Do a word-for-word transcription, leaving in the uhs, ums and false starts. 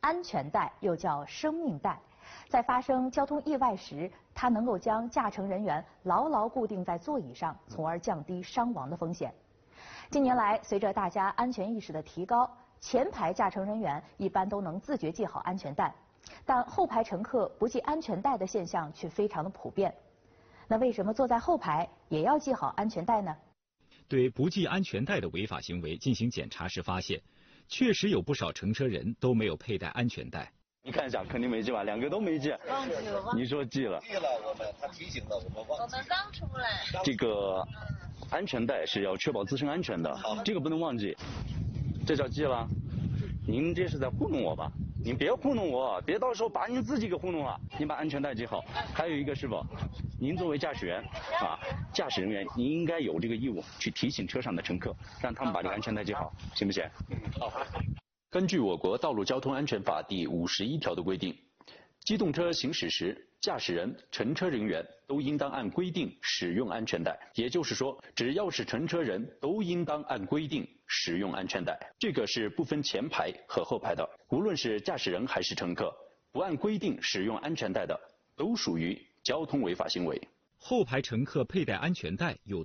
安全带又叫生命带，在发生交通意外时，它能够将驾乘人员牢牢固定在座椅上，从而降低伤亡的风险。近年来，随着大家安全意识的提高，前排驾乘人员一般都能自觉系好安全带，但后排乘客不系安全带的现象却非常的普遍。那为什么坐在后排也要系好安全带呢？ 对不系安全带的违法行为进行检查时发现，确实有不少乘车人都没有佩戴安全带。 你看一下，肯定没系吧？两个都没系。 忘记了。 你说系了？ 系了，我们他提醒了，我们忘记。 我们刚出来。 这个安全带是要确保自身安全的，这个不能忘记。这叫系了？您这是在糊弄我吧？您别糊弄我，别到时候把您自己给糊弄了。您把安全带系好。还有一个师傅，您作为驾驶员啊，驾驶人员，您应该有这个义务去提醒车上的乘客，让他们把这个安全带系好，行不行？ 嗯，好。 根据我国《道路交通安全法》第五十一条的规定，机动车行驶时，驾驶人、乘车人员都应当按规定使用安全带。也就是说，只要是乘车人都应当按规定使用安全带。这个是不分前排和后排的，无论是驾驶人还是乘客，不按规定使用安全带的，都属于交通违法行为。 后排乘客佩戴安全带有